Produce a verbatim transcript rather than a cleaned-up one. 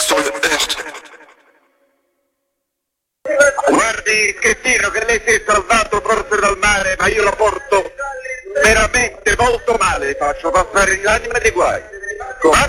Guardi, Schettino, che lei si è salvato forse dal mare, ma io lo porto veramente molto male, faccio passare l'anima dei guai.